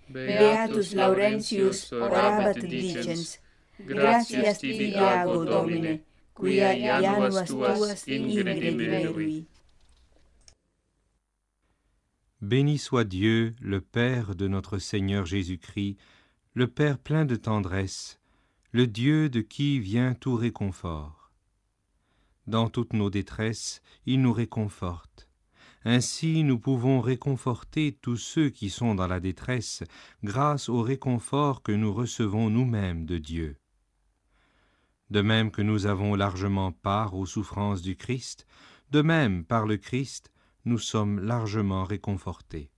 Beatus Laurentius orabat dicens, gratias tibi ago, Domine, quia januas tuas incredimerui. Béni soit Dieu, le Père de notre Seigneur Jésus-Christ, le Père plein de tendresse, le Dieu de qui vient tout réconfort. Dans toutes nos détresses, il nous réconforte. Ainsi, nous pouvons réconforter tous ceux qui sont dans la détresse grâce au réconfort que nous recevons nous-mêmes de Dieu. De même que nous avons largement part aux souffrances du Christ, de même, par le Christ, nous sommes largement réconfortés.